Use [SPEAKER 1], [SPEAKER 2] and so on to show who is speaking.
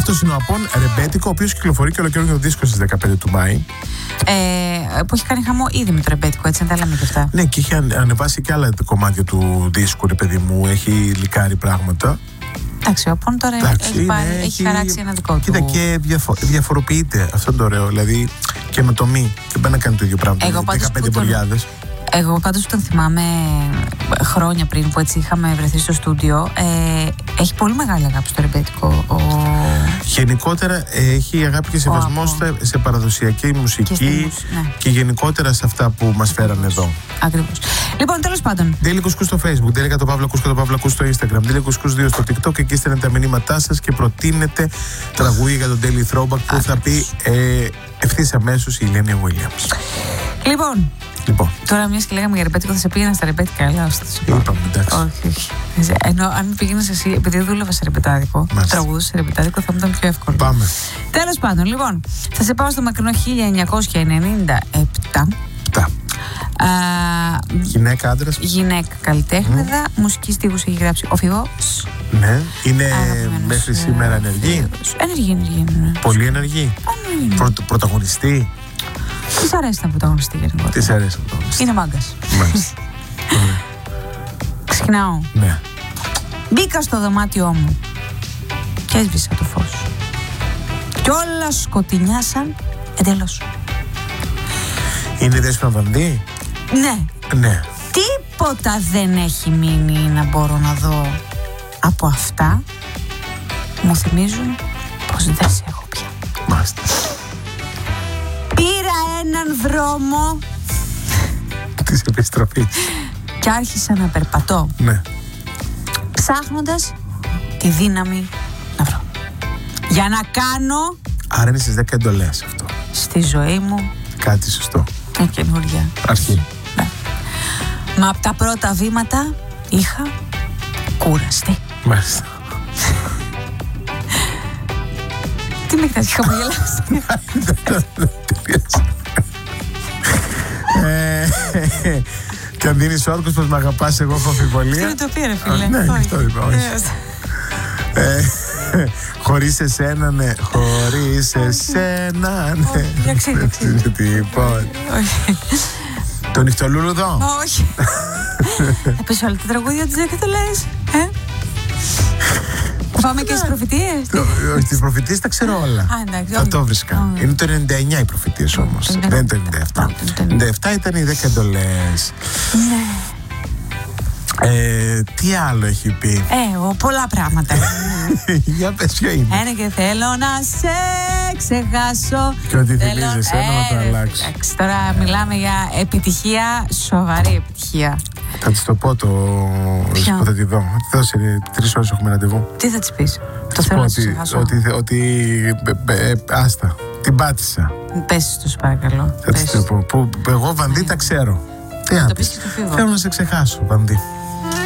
[SPEAKER 1] Αυτός είναι ο Απών, ρεμπέτικο, ο οποίος κυκλοφορεί και ολοκαίρινο δίσκο στις 15 του Μάη.
[SPEAKER 2] Που έχει κάνει χαμό ήδη με το ρεμπέτικο, έτσι, να τα λέμε και αυτά.
[SPEAKER 1] Ναι, και έχει ανεβάσει και άλλα κομμάτια του δίσκου, ρε παιδί μου. Έχει λικάρει πράγματα.
[SPEAKER 2] Εντάξει, ο Απών τώρα έχει χαράξει ένα δικό του.
[SPEAKER 1] Κοίτα, και διαφοροποιείται. Αυτό είναι το ωραίο. Δηλαδή και με το μη. Δεν πάει να κάνει το ίδιο πράγμα. 15 πολιάδες.
[SPEAKER 2] Εγώ πάντως τον θυμάμαι χρόνια πριν που έτσι είχαμε βρεθεί στο στούντιο. Έχει πολύ μεγάλη αγάπη στο ρεμπέτικο.
[SPEAKER 1] Γενικότερα έχει αγάπη και σεβασμό σε παραδοσιακή μουσική και γενικότερα σε αυτά που μας φέρανε εδώ.
[SPEAKER 2] Ακριβώς. Λοιπόν, τέλος πάντων.
[SPEAKER 1] Daily Couscous στο Facebook, Daily Pavlakous στο Instagram, Daily Couscous 2 στο TikTok. Εκεί στέλνετε τα μηνύματά σας και προτείνετε τραγούδια για τον Daily Throwback που θα πει ευθύς αμέσως η Ηλένη Williams.
[SPEAKER 2] Λοιπόν. Τώρα, μιας και λέγαμε για ρεμπέτικο, θα σε πήγαινα στα ρεμπέτικα, αλλά ώστε σου πω.
[SPEAKER 1] Είπαμε, εντάξει.
[SPEAKER 2] Όχι. Ενώ αν με πήγαινες εσύ, επειδή δούλευα σε ρεμπετάδικο, τραγούδα σε ρεμπετάδικο, θα μου ήταν πιο εύκολο.
[SPEAKER 1] Πάμε.
[SPEAKER 2] Τέλος πάντων, λοιπόν, θα σε πάω στο μακρινό 1997.
[SPEAKER 1] Γυναίκα, άντρας.
[SPEAKER 2] Γυναίκα καλλιτέχνηδα, μουσική στίχους έχει γράψει ο Φιβός.
[SPEAKER 1] Ναι, είναι μέχρι σήμερα ενεργή.
[SPEAKER 2] Ενεργή.
[SPEAKER 1] Πολύ ενεργή. Πρωταγωνιστή.
[SPEAKER 2] Της αρέσει να πρωταγωνιστεί γενικότερα.
[SPEAKER 1] Της αρέσει να πρωταγωνιστεί.
[SPEAKER 2] Είναι μάγκας. Ξεκινάω.
[SPEAKER 1] Ναι.
[SPEAKER 2] Μπήκα στο δωμάτιό μου και έσβησα το φως. Κι όλα σκοτεινιάσαν εντελώς.
[SPEAKER 1] Είναι Δέσποινα Βανδύ.
[SPEAKER 2] Ναι. Τίποτα δεν έχει μείνει να μπορώ να δω από αυτά. Μου θυμίζουν πως δεν σε έχω πια.
[SPEAKER 1] Μάλιστα.
[SPEAKER 2] Πήρα έναν δρόμο
[SPEAKER 1] της επιστροφής
[SPEAKER 2] και άρχισα να περπατώ.
[SPEAKER 1] Ναι.
[SPEAKER 2] Ψάχνοντας τη δύναμη να βρω. Για να κάνω.
[SPEAKER 1] Άρα είναι στις 10 εντολές αυτό.
[SPEAKER 2] Στη ζωή μου.
[SPEAKER 1] Κάτι σωστό.
[SPEAKER 2] Μια καινούργια
[SPEAKER 1] αρχή.
[SPEAKER 2] Ναι. Μα από τα πρώτα βήματα είχα κουραστεί.
[SPEAKER 1] Μάλιστα.
[SPEAKER 2] Τι με κοιτάς, χαμογελάς.
[SPEAKER 1] Και αν δίνεις όρκους πως μ' αγαπάς, εγώ έχω αμφιβολία.
[SPEAKER 2] Τι το πει ρε φίλε.
[SPEAKER 1] Ναι, αυτό είπα, όχι. Χωρίς εσένα, ναι. Χωρίς εσένα, ναι.
[SPEAKER 2] Εντάξει.
[SPEAKER 1] Τίποτα. Το νυχτολούλουδο.
[SPEAKER 2] Όχι. Θα πεις όλα τα τραγούδια της δεν το λες. Πάμε και στις προφητείες.
[SPEAKER 1] Όχι, τις προφητείες τα ξέρω όλα. Θα το βρίσκα. Είναι το 99 οι προφητείες όμως. Δεν είναι το 97. Το 97 ήταν οι 10 εντολές.
[SPEAKER 2] Ναι.
[SPEAKER 1] Τι άλλο έχει πει?
[SPEAKER 2] Πολλά πράγματα.
[SPEAKER 1] Για πες ποιο είναι.
[SPEAKER 2] Ένα και θέλω να σε ξεχάσω.
[SPEAKER 1] Και ό,τι θυμίζεις εσένα να το αλλάξω.
[SPEAKER 2] Εντάξει, τώρα μιλάμε για επιτυχία, σοβαρή επιτυχία.
[SPEAKER 1] Θα της το πω θα τη δω. Σε 3 ώρες έχουμε ραντεβού.
[SPEAKER 2] Τι θα της πεις? Το θέλω να σε ξεχάσω.
[SPEAKER 1] Ότι άστα, την πάτησα.
[SPEAKER 2] Πες τους παρακαλώ.
[SPEAKER 1] Θα της το πω. Εγώ Βανδύ τα ξέρω. Τι άλλο. Θέλω να σε ξεχάσω, Βανδύ.